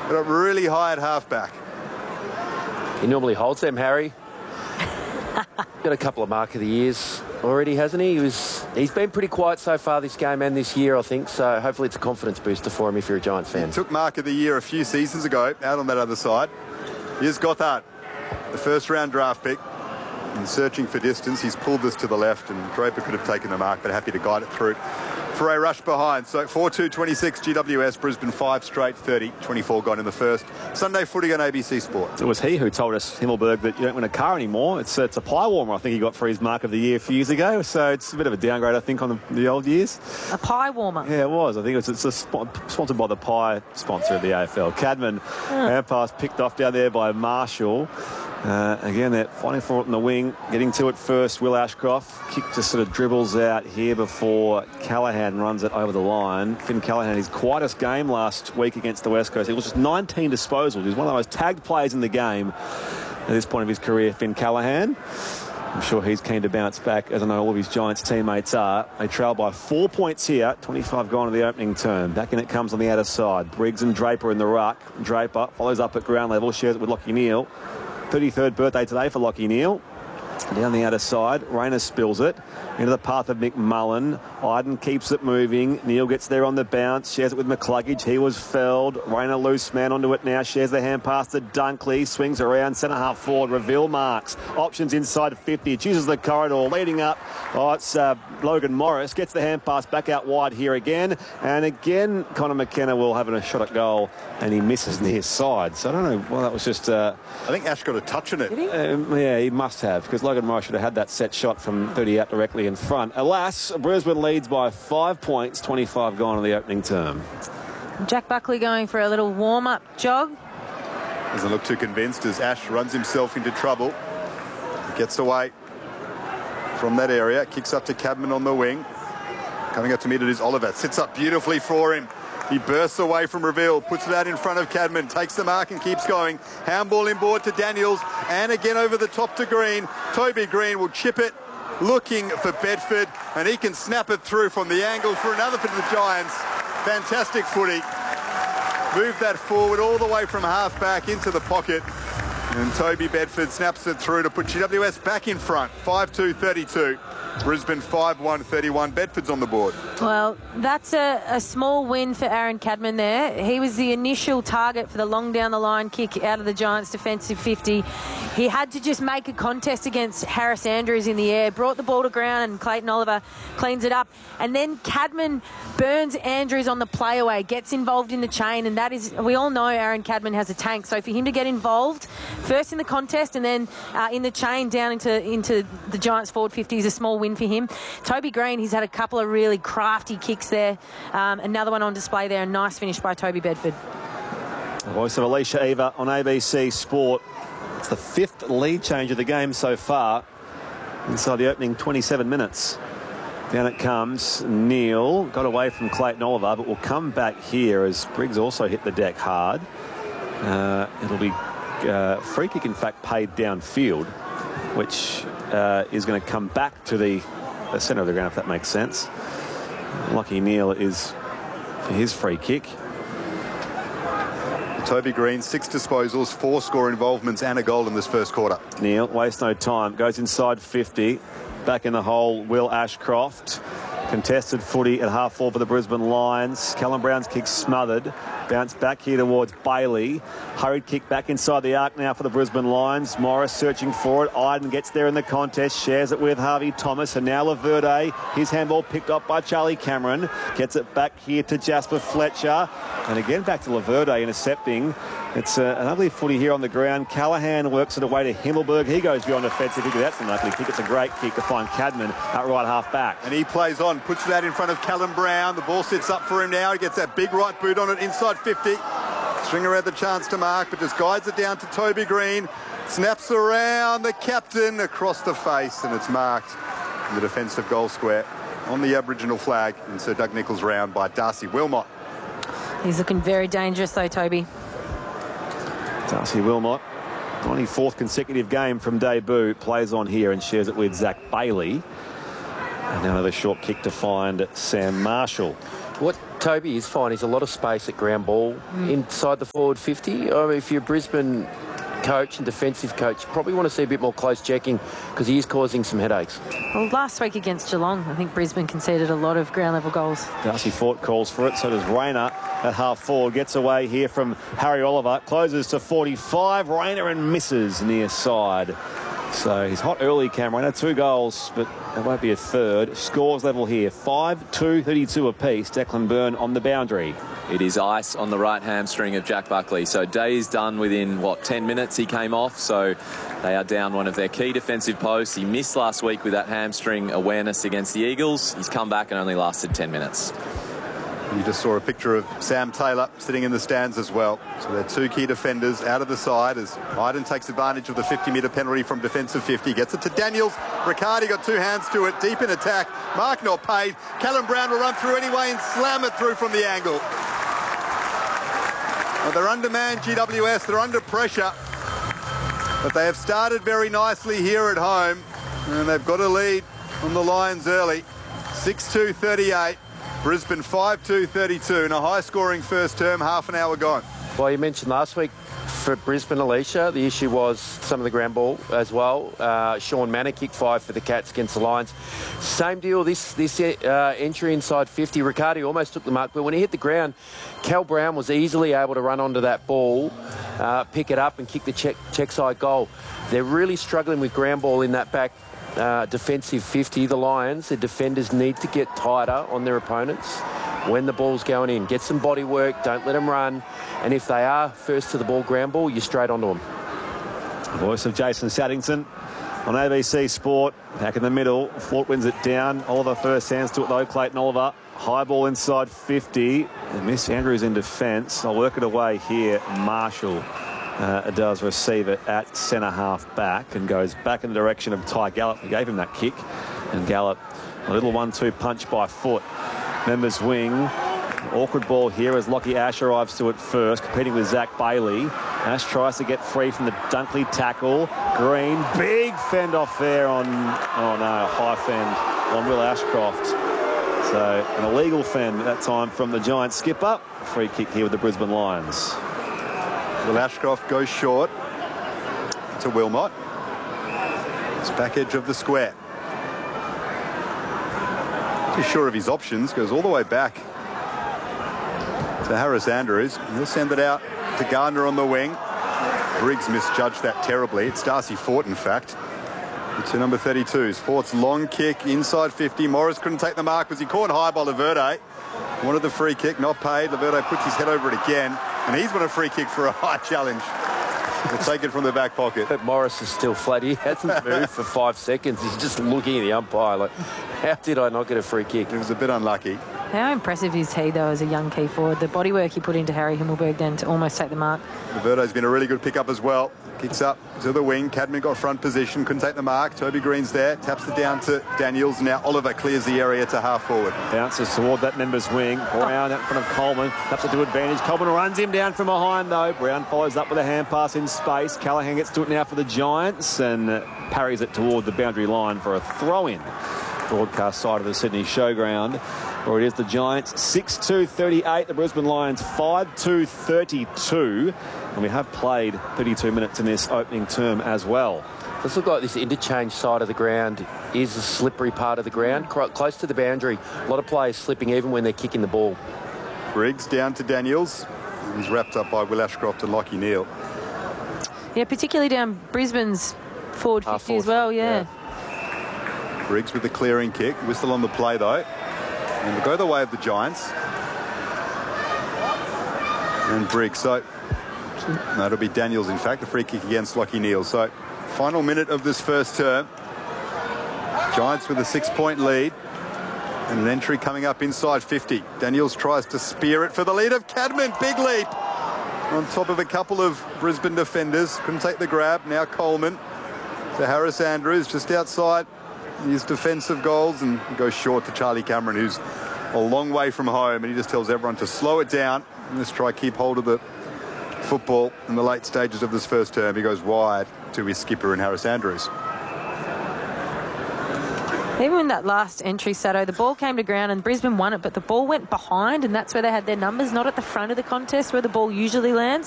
Got up really high at halfback. He normally holds them, Harry. Got a couple of mark of the years already, hasn't he? He's been pretty quiet so far this game and this year, I think, so hopefully it's a confidence booster for him if you're a Giants fan. He took mark of the year a few seasons ago, out on that other side. Here's Gothard, the first-round draft pick. And searching for distance, he's pulled this to the left, and Draper could have taken the mark, but happy to guide it through. For a rush behind. So 4-2-26 GWS, Brisbane 5 straight, 30-24 gone in the first. Sunday footy on ABC Sport. It was he who told us, Himmelberg, that you don't win a car anymore. It's a pie warmer, I think he got for his mark of the year a few years ago. So it's a bit of a downgrade, I think, on the old years. A pie warmer? Yeah, it was. I think it's sponsored by the pie sponsor of the AFL. Cadman, hand pass picked off down there by Marshall. Again, they're fighting for it in the wing. Getting to it first, Will Ashcroft. Kick just sort of dribbles out here before Callaghan runs it over the line. Finn Callaghan, his quietest game last week against the West Coast. It was just 19 disposals. He's one of the most tagged players in the game at this point of his career, Finn Callaghan. I'm sure he's keen to bounce back, as I know all of his Giants teammates are. They trail by 4 points here. 25 gone to the opening term. Back in it comes on the outer side. Briggs and Draper in the ruck. Draper follows up at ground level, shares it with Lachie Neale. 33rd birthday today for Lachie Neale. Down the outer side, Rayner spills it into the path of McMullen. Iden keeps it moving. Neale gets there on the bounce, shares it with McCluggage. He was felled. Rayner loose man onto it now, shares the hand pass to Dunkley, swings around, centre half forward. Reveal marks. Options inside 50. Chooses the corridor, leading up. Oh, it's Logan Morris. Gets the hand pass back out wide here again. And again, Connor McKenna will have a shot at goal, and he misses near side. So I don't know. Well, that was just... I think Ash got a touch on it. Did he? Yeah, he must have, because Logan Morris should have had that set shot from 30 out directly in front. Alas, Brisbane leads by 5 points, 25 gone in the opening term. Jack Buckley going for a little warm-up jog. Doesn't look too convinced as Ash runs himself into trouble. He gets away from that area, kicks up to Cadman on the wing. Coming up to meet it is Oliver. Sits up beautifully for him. He bursts away from Reveal, puts it out in front of Cadman, takes the mark and keeps going. Handball inboard to Daniels, and again over the top to Green. Toby Green will chip it, looking for Bedford, and he can snap it through from the angle for another for the Giants. Fantastic footy. Move that forward all the way from half-back into the pocket, and Toby Bedford snaps it through to put GWS back in front, 5-2-32. Brisbane 5-1-31. Bedford's on the board. Well, that's a small win for Aaron Cadman there. He was the initial target for the long down the line kick out of the Giants' defensive 50. He had to just make a contest against Harris Andrews in the air, brought the ball to ground, and Clayton Oliver cleans it up. And then Cadman burns Andrews on the play away, gets involved in the chain, and that is, we all know Aaron Cadman has a tank. So for him to get involved first in the contest and then in the chain down into the Giants' forward 50 is a small win for him. Toby Green, he's had a couple of really crafty kicks there. Another one on display there. A nice finish by Toby Bedford. The voice of Alicia Eva on ABC Sport. It's the 5th lead change of the game so far inside the opening 27 minutes. Down it comes. Neale got away from Clayton Oliver, but will come back here as Briggs also hit the deck hard. It'll be free kick, in fact, paid downfield, which is going to come back to the centre of the ground, if that makes sense. Lachie Neale is for his free kick. Toby Green, 6 disposals, 4 score involvements and a goal in this first quarter. Neale wastes no time, goes inside 50. Back in the hole, Will Ashcroft. Contested footy at half forward for the Brisbane Lions. Callum Brown's kick smothered. Bounce back here towards Bailey. Hurried kick back inside the arc now for the Brisbane Lions. Morris searching for it. Iden gets there in the contest. Shares it with Harvey Thomas. And now Laverde. His handball picked up by Charlie Cameron. Gets it back here to Jasper Fletcher. And again back to Laverde intercepting. It's an ugly footy here on the ground. Callaghan works it away to Himmelberg. He goes beyond offensive. That's an ugly kick. It's a great kick to find Cadman at right half back. And he plays on, puts it out in front of Callum Brown. The ball sits up for him now. He gets that big right boot on it inside 50. Stringer had the chance to mark, but just guides it down to Toby Green. Snaps around the captain across the face, and it's marked in the defensive goal square on the Aboriginal flag in Sir Doug Nicholls' round by Darcy Wilmot. He's looking very dangerous though, Toby. Darcy Wilmot, 24th consecutive game from debut, plays on here and shares it with Zach Bailey. And now another short kick to find Sam Marshall. What Toby is fine is a lot of space at ground ball inside the forward 50. I mean, if you're a Brisbane coach and defensive coach, you probably want to see a bit more close checking because he is causing some headaches. Well, last week against Geelong, I think Brisbane conceded a lot of ground level goals. Darcy Fort calls for it, so does Rayner at half forward. Gets away here from Harry Oliver. Closes to 45. Rayner and misses near side. So he's hot early, Cam Rayner. 2 goals, but it won't be a third. Scores level here. 5-2, 32 apiece. Declan Byrne on the boundary. It is ice on the right hamstring of Jack Buckley. So day is done within, 10 minutes he came off. So they are down one of their key defensive posts. He missed last week with that hamstring awareness against the Eagles. He's come back and only lasted 10 minutes. You just saw a picture of Sam Taylor sitting in the stands as well. So they're 2 key defenders out of the side as Iden takes advantage of the 50-metre penalty from defensive 50. Gets it to Daniels. Riccardi got 2 hands to it. Deep in attack. Mark not paid. Callum Brown will run through anyway and slam it through from the angle. Well, they're undermanned, GWS. They're under pressure. But they have started very nicely here at home. And they've got a lead on the Lions early. 6-2-38. Brisbane 5-2-32 in a high-scoring first term, half an hour gone. Well, you mentioned last week for Brisbane, Alicia, the issue was some of the ground ball as well. Sean Manor kicked 5 for the Cats against the Lions. Same deal, this entry inside 50. Riccardi almost took the mark, but when he hit the ground, Cal Brown was easily able to run onto that ball, pick it up and kick the check side goal. They're really struggling with ground ball in that back defensive 50, the Lions. The defenders need to get tighter on their opponents when the ball's going in. Get some body work, don't let them run, and if they are first to the ball ground ball, you're straight onto them. Voice of Jason Saddington on ABC Sport. Back in the middle, Fort wins it down. Oliver first hands to it though, Clayton Oliver. High ball inside 50. And Miss Andrews in defence. I'll work it away here. Marshall does receive it at centre half back and goes back in the direction of Ty Gallup. He gave him that kick, and Gallup, a little 1-2 punch by foot. Members wing. Awkward ball here as Lockie Ash arrives to it first, competing with Zach Bailey. Ash tries to get free from the Dunkley tackle. Green, big fend off there on, high fend on Will Ashcroft. So an illegal fend at that time from the Giants skipper. Free kick here with the Brisbane Lions. Will Ashcroft goes short to Wilmot. It's back edge of the square. Too sure of his options, goes all the way back to Harris Andrews. He'll send it out to Gardner on the wing. Briggs misjudged that terribly. It's Darcy Fort, in fact. The 2 number 32s. Fort's long kick inside 50. Morris couldn't take the mark. Was he caught high by Laverde? Wanted the free kick, not paid. Laverde puts his head over it again. And he's won a free kick for a high challenge. We'll take it from the back pocket. But Morris is still flat. He hasn't moved for 5 seconds. He's just looking at the umpire like, how did I not get a free kick? It was a bit unlucky. How impressive is he, though, as a young key forward? The bodywork he put into Harry Himmelberg then to almost take the mark. Verdo's been a really good pickup as well. Kicks up to the wing. Cadman got front position, couldn't take the mark. Toby Green's there, taps it down to Daniels. Now Oliver clears the area to half forward. Bounces toward that members wing. Brown out in front of Coleman. Taps it to advantage. Coleman runs him down from behind, though. Brown follows up with a hand pass in space. Callaghan gets to it now for the Giants and parries it toward the boundary line for a throw-in. Broadcast side of the Sydney Showground. Or it is the Giants 6-2-38, the Brisbane Lions 5-2-32. And we have played 32 minutes in this opening term as well. Let's look like this interchange side of the ground is a slippery part of the ground, close to the boundary. A lot of players slipping even when they're kicking the ball. Briggs down to Daniels. He's wrapped up by Will Ashcroft and Lockie Neal. Yeah, particularly down Brisbane's forward 50 as well, yeah. Briggs with the clearing kick. Whistle on the play, though. And we'll go the way of the Giants. And Briggs. So, no, it'll be Daniels, in fact, the free kick against Lockie Neal. So, final minute of this first term. Giants with a 6-point lead. And an entry coming up inside 50. Daniels tries to spear it for the lead of Cadman. Big leap. On top of a couple of Brisbane defenders. Couldn't take the grab. Now Coleman to Harris Andrews just outside his defensive goals and goes short to Charlie Cameron, who's a long way from home, and he just tells everyone to slow it down and let's try keep hold of the football in the late stages of this first term. He goes wide to his skipper in Harris Andrews. Even in that last entry, Sato, the ball came to ground and Brisbane won it, but the ball went behind, and that's where they had their numbers, not at the front of the contest where the ball usually lands.